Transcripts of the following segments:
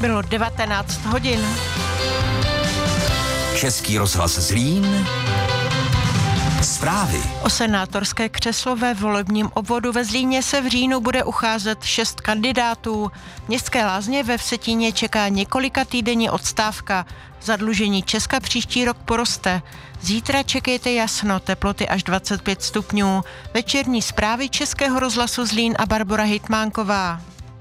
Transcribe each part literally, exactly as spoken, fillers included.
Bylo devatenáct hodin. Český rozhlas Zlín. Zprávy. O senátorské křeslo ve volebním obvodu ve Zlíně se v říjnu bude ucházet šest kandidátů. Městské lázně ve Vsetíně čeká několika týdenní odstávka. Zadlužení Česka příští rok poroste. Zítra čekejte jasno, teploty až dvacet pět stupňů. Večerní zprávy Českého rozhlasu Zlín a Barbora Hitmánková.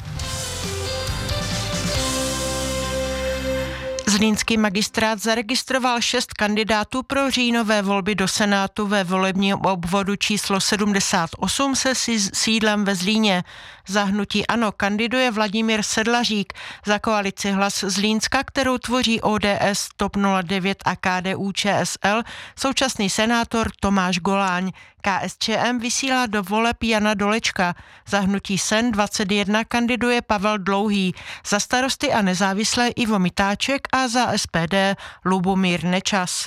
Zlínský magistrát zaregistroval šest kandidátů pro říjnové volby do Senátu ve volebním obvodu číslo sedmdesát osm se sídlem ve Zlíně. Za hnutí ANO kandiduje Vladimír Sedlařík, za koalici Hlas Zlínska, kterou tvoří O D S, T O P nula devět a K D U Č S L, současný senátor Tomáš Goláň. K S Č M vysílá do voleb Jana Dolečka. Za hnutí S E N dvacet jedna kandiduje Pavel Dlouhý, za Starosty a nezávislé Ivo Mitáček a za S P D Lubomír Nečas.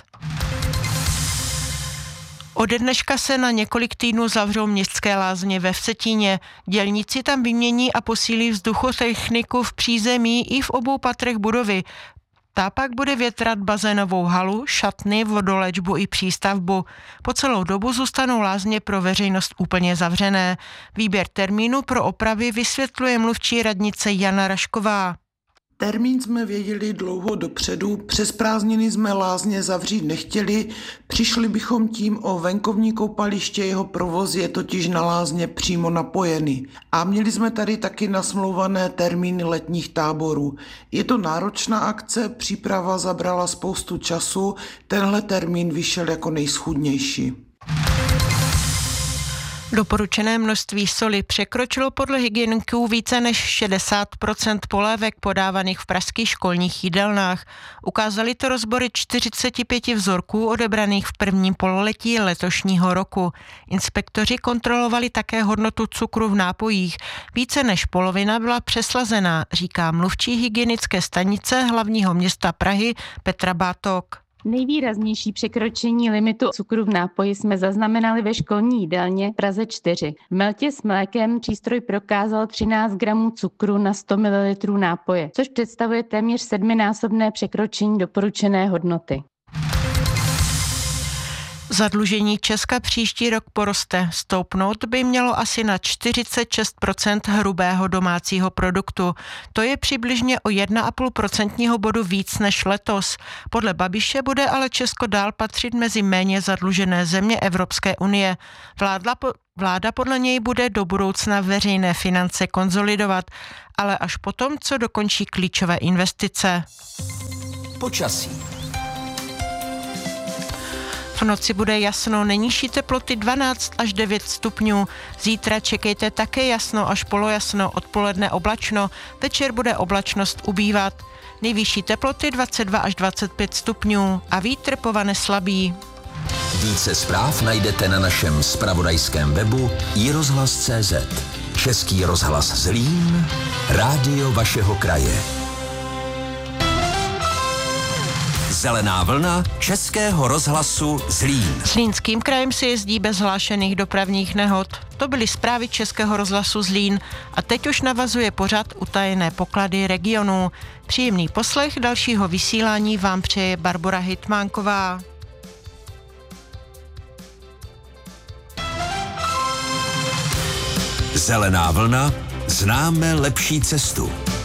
Ode dneška se na několik týdnů zavřou městské lázně ve Vsetíně. Dělníci tam vymění a posílí vzduchotechniku v přízemí i v obou patrech budovy. Ta pak bude větrat bazénovou halu, šatny, vodoléčbu i přístavbu. Po celou dobu zůstanou lázně pro veřejnost úplně zavřené. Výběr termínu pro opravy vysvětluje mluvčí radnice Jana Rašková. Termín jsme věděli dlouho dopředu, přes prázdniny jsme lázně zavřít nechtěli, přišli bychom tím o venkovní koupaliště, jeho provoz je totiž na lázně přímo napojený. A měli jsme tady taky nasmlouvané termíny letních táborů. Je to náročná akce, příprava zabrala spoustu času, tenhle termín vyšel jako nejschůdnější. Doporučené množství soli překročilo podle hygieniků více než šedesát procent polévek podávaných v pražských školních jídelnách. Ukázaly to rozbory čtyřicet pět vzorků odebraných v prvním pololetí letošního roku. Inspektoři kontrolovali také hodnotu cukru v nápojích. Více než polovina byla přeslazená, říká mluvčí hygienické stanice hlavního města Prahy Petra Bátok. Nejvýraznější překročení limitu cukru v nápoji jsme zaznamenali ve školní jídelně v Praze čtyři. V Meltě s mlékem přístroj prokázal třináct gramů cukru na sto mililitrů nápoje, což představuje téměř sedminásobné překročení doporučené hodnoty. Zadlužení Česka příští rok poroste. Stoupnout by mělo asi na čtyřicet šest procent hrubého domácího produktu. To je přibližně o jedna celá pět procentního bodu víc než letos. Podle Babiše bude ale Česko dál patřit mezi méně zadlužené země Evropské unie. Vládla po, vláda podle něj bude do budoucna veřejné finance konsolidovat, ale až potom, co dokončí klíčové investice. Počasí. V noci bude jasno, nejnižší teploty dvanáct až devět stupňů. Zítra čekejte také jasno až polojasno, odpoledne oblačno, večer bude oblačnost ubývat. Nejvyšší teploty dvacet dva až dvacet pět stupňů a vítr povane slabý. Více zpráv najdete na našem zpravodajském webu i rozhlas tečka cé zet. Český rozhlas Zlín, rádio vašeho kraje. Zelená vlna Českého rozhlasu Zlín. Zlínským krajem se jezdí bez hlášených dopravních nehod. To byly zprávy Českého rozhlasu Zlín a teď už navazuje pořad Utajené poklady regionů. Příjemný poslech dalšího vysílání vám přeje Barbora Hitmánková. Zelená vlna, známe lepší cestu.